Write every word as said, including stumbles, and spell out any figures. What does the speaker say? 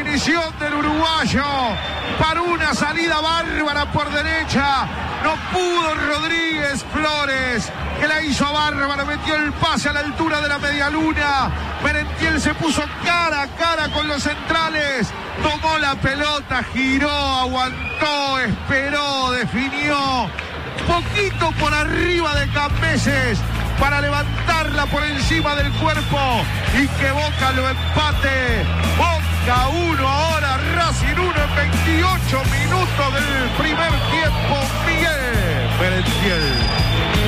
definición del uruguayo. Para una salida bárbara por derecha. No pudo Rodríguez Flores, que la hizo bárbara, metió el pase a la altura de la medialuna. Merentiel se puso cara a cara con los centrales. Tomó la pelota, giró, aguantó, esperó, definió. Poquito por arriba de Cambeses para levantarla por encima del cuerpo y que Boca lo empate. Boca uno, ahora Racing uno en veintiocho minutos del primer tiempo. Miguel Merentiel.